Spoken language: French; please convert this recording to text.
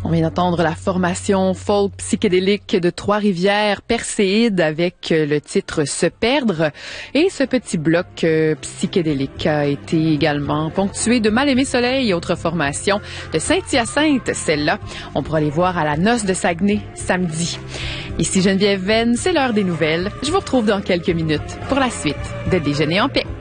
On vient d'entendre la formation folk psychédélique de Trois-Rivières, Perséide, avec le titre Se perdre. Et ce petit bloc psychédélique a été également ponctué de Mal-Aimé Soleil, autre formation de Saint-Hyacinthe, celle-là. On pourra les voir à la Noce de Saguenay samedi. Ici Geneviève Venn, c'est l'heure des nouvelles. Je vous retrouve dans quelques minutes pour la suite de Déjeuner en paix.